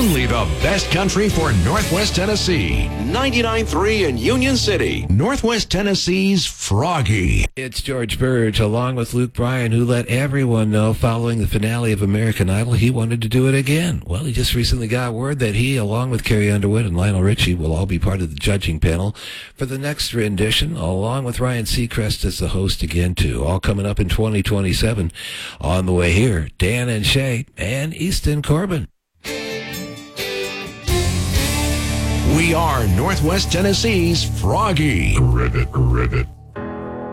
Only the best country for Northwest Tennessee. 99.3 in Union City. Northwest Tennessee's Froggy. It's George Burge, along with Luke Bryan, who let everyone know following the finale of American Idol he wanted to do it again. Well, he just recently got word that he, along with Carrie Underwood and Lionel Richie, will all be part of the judging panel for the next rendition, along with Ryan Seacrest as the host again, too. All coming up in 2027. On the way here, Dan and Shay and Easton Corbin. We are Northwest Tennessee's Froggy. Rivet.